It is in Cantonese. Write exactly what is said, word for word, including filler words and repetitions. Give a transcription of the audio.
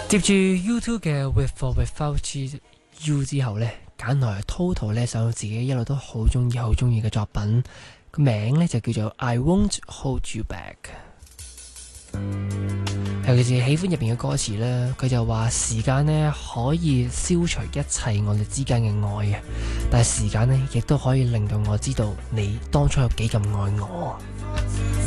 接住 YouTube 嘅 With or Without You 之後呢，揀來 Total 呢首自己一路都好中意、好中意嘅作品，個名呢就叫做 I Won't Hold You Back。尤其是喜歡入邊嘅歌詞呢，佢就話時間呢可以消除一切我哋之間嘅愛嘅，但係時間呢亦都可以令到我知道你當初有幾咁愛我。